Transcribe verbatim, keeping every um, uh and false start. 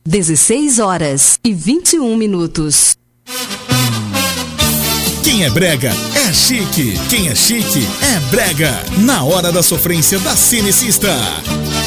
dezesseis horas e vinte e um minutos. Quem é brega é chique. Quem é chique é brega. Na hora da sofrência da Cinecista.